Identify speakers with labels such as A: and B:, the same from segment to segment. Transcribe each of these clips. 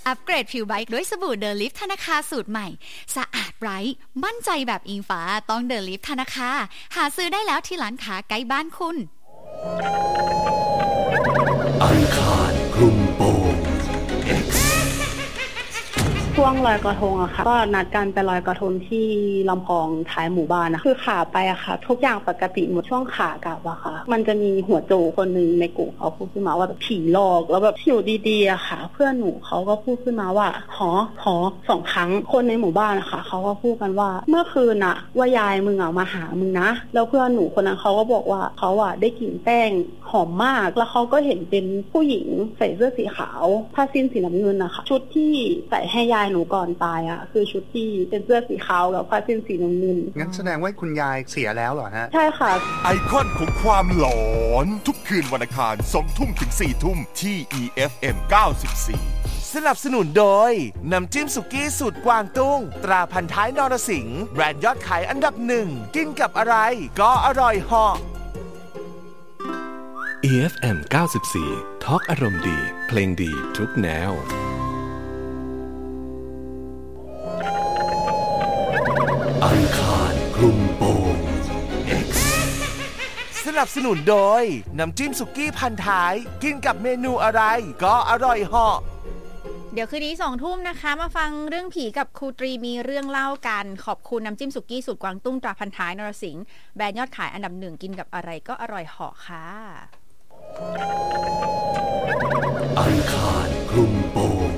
A: อัปเกรดผิวไบท์ด้วยสบู่เดลิฟธนาคาสูตรใหม่สะอาดไร้มั่นใจแบบอิงฟ้าต้องเดลิฟธนาคาหาซื้อได้แล้วที่ร้านค้าใกล้บ้านคุณ
B: อังคารคลุมโปง X
C: ช่วงลอยกระทงอะค่ะก็นัดกันไปลอยกระทงที่ลำพองท้ายหมู่บ้านนะคือขาไปอะค่ะทุกอย่างปกติหมดช่วงขากลับอะค่ะมันจะมีหัวโจคนนึงในกลุ่มเขาพูดขึ้นมาว่าแบบผีหลอกแล้วแบบอยู่ดีๆอะค่ะเพื่อนหนูเขาก็พูดขึ้นมาว่าหอ2 ครั้งคนในหมู่บ้านอะค่ะเขาก็พูดกันว่าเมื่อคืนอะว่ายายมึงอะมาหามึงนะแล้วเพื่อนหนูคนนั้นเขาก็บอกว่าเขาอะได้กลิ่นแป้งหอมมากแล้วเขาก็เห็นเป็นผู้หญิงใส่เสื้อสีขาวผ้าสิ้นสีน้ำเงินนะคะชุดที่ใส่ให้ยายหนูก่อนตายอะคือชุดที่เป็นเสื้อสีขาวกับผ้าสิ้นสีน้ำเงิน
D: งั้นแสดงว่าคุณยายเสียแล้วเหรอฮะ
C: ใช่ค่ะ
E: ไอคอนของความหลอนทุกคืนวันอังคาร 20:00 ถึง 4:00 นที่ EFM 94
F: สนับสนุนโดยน้ำจิ้มสุกี้สูตรกวางตุ้งตราพันท้ายนรสิงห์แบรนด์ยอดขายอันดับ1กินกับอะไรก็อร่อยเหาะ
B: EFM 94ทอล์กอารมณ์ดีเพลงดีทุกแนวอังคารคลุมโปง X
F: สนับสนุนโดยน้ำจิ้มสุกี้พันท้ายกินกับเมนูอะไรก็อร่อยเหาะ
G: เดี๋ยวคืนนี้ 20:00 นนะคะมาฟังเรื่องผีกับครูตรีมีเรื่องเล่ากันขอบคุณน้ำจิ้มสุกี้สูตรกวางตุ้งตราพันท้ายนรสิงห์แบรนด์ยอดขายอันดับ1กินกับอะไรก็อร่อยเหาะค่ะ
B: อังคารคลุมโปง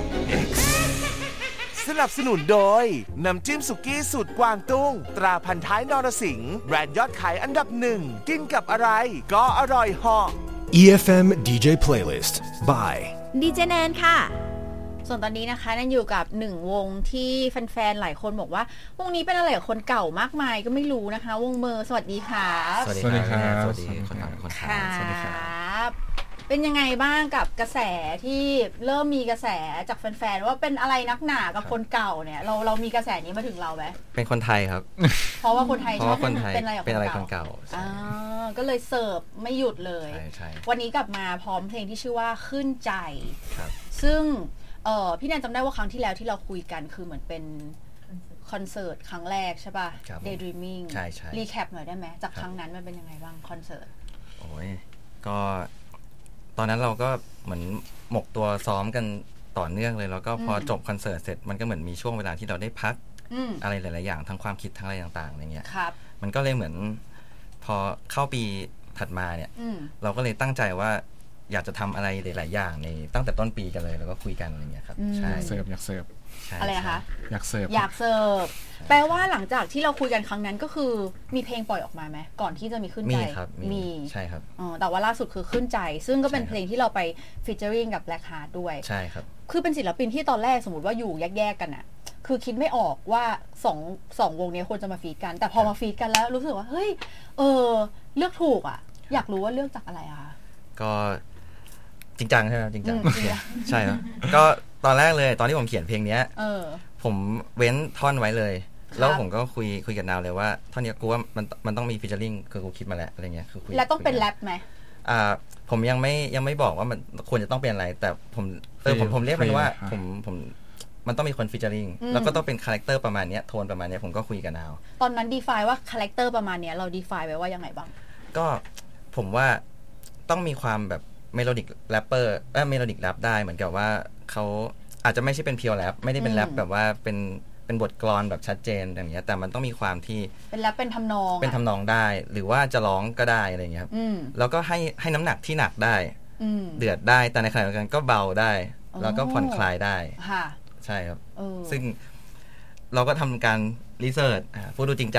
B: X
F: สนับสนุนโดยน้ำจิ้มสุกี้สูตรกวางตุ้งตราพันท้ายนรสิงห์แบรนด์ยอดขายอันดับ1กินกับอะไรก็อร่อยเหาะ
H: EFM DJ Playlist by
G: ดีเจแนนค่ะส่วนตอนนี้นะคะนั่นอยู่กับ1วงที่แฟนๆหลายคนบอกว่าวงนี้เป็นอะไรกับคนเก่ามากมายก็ไม่รู้นะคะวงเมอร์สวัสดีค่ะ
I: สวัสดีครับสวัสดีคนฟังคนข่าว
G: สวัสดีครับเป็นยังไงบ้างกับกระแสที่เริ่มมีกระแสจากแฟนๆว่าเป็นอะไรนักหนากับคนเก่าเนี่ยเรามีกระแสนี้มาถึงเราไหม
I: เป็นคนไทยครับ
G: เพราะว่าคนไทยชอบเป็น
I: อะไรคนเก่า
G: ก็เลยเสิร์ฟไม่หยุดเลยวันนี้กลับมาพร้อมเพลงที่ชื่อว่าขึ้นใจซึ่งพี่แนนจำได้ว่าครั้งที่แล้วที่เราคุยกันคือเหมือนเป็นคอนเสิร์ตครั้งแรกใช่ป่ะ Daydreaming
I: ใช่
G: รีแคปหน่อยได้ไหมจากครั้งนั้นมันเป็นยังไงบ้างคอนเสิร์ต
I: โอ้ยก็ตอนนั้นเราก็เหมือนหมกตัวซ้อมกันต่อเนื่องเลยแล้วก็พอจบคอนเสิร์ตเสร็จมันก็เหมือนมีช่วงเวลาที่เราได้พักอะไรหลายๆอย่างทั้งความคิดทั้งอะไรต่างๆอะไรเงี้ยมันก็เลยเหมือนพอเข้าปีถัดมาเนี่ยเราก็เลยตั้งใจว่าอยากจะทำอะไรหลายๆอย่างในตั้งแต่ต้นปีกันเลยแล้วก็คุยกันอะไรเงี้ยครับใช่
H: อยากเสิร์ฟ
G: อะไรคะ
H: อยากเสิร์ฟ
G: แปลว่าหลังจากที่เราคุยกันครั้งนั้นก็คือมีเพลงปล่อยออกมาไหมก่อนที่จะมีขึ้นใจ
I: มีใช่ครับ
G: แต่ว่าล่าสุดคือขึ้นใจซึ่งก็เป็นเพลงที่เราไปฟีเจอริ่งกับ Black Heart ด้วย
I: ใช่ครับ
G: คือเป็นศิลปินที่ตอนแรกสมมติว่าอยู่แยกๆกันอะคือคิดไม่ออกว่าสองวงนี้ควรจะมาฟีดกันแต่พอมาฟีดกันแล้วรู้สึกว่าเฮ้ยเลือกถูกอะอยากรู้ว่าเลือกจากอะไรอะ
I: ก็จริงจังใช่ไหมจริงจังใช่ครับก็ตอนแรกเลยตอนที่ผมเขียนเพลงนี้ผมเว้นท่อนไว้เลยแล้วผมก็คุยกับนาวเลยว่าท่อนนี้กูว่ามันต้องมีฟีเจอริ่งคือกูคิดมาแล้วอะไรเงี้ยคือคุย
G: แล้วต้องเป็นแรปไหม
I: ผมยังไม่บอกว่ามันควรจะต้องเป็นอะไรแต่ผมเรียกมันว่าผมมันต้องมีคนฟีเจอริ่งแล้วก็ต้องเป็นคาแรคเตอร์ประมาณนี้โทนประมาณนี้ผมก็คุยกับนาว
G: ตอนนั้นดีไฟน์ว่าคาแรคเตอร์ประมาณนี้เราดีไฟน์ไว้ว่ายังไงบ้าง
I: ก็ผมว่าต้องมีความแบบเมโลดิกแรปเปอร์เมโลดิกแรปได้เหมือนกับว่าเขาอาจจะไม่ใช่เป็นเพียวแรปไม่ได้เป็นแรปแบบว่าเป็นบทกลอนแบบชัดเจนอย่างเงี้ยแต่มันต้องมีความที่
G: เป็นแรปเป็นทำน
I: องได้หรือว่าจะร้องก็ได้อะไรเงี้ยครับแล้วก็ให้น้ำหนักที่หนักได้เดือดได้แต่ในขณะเดียวกันก็เบาได้แล้วก็ผ่อนคลายได้ใช่ครับซึ่งเราก็ทำการรีเสิร์ชพูดดูจริงจัง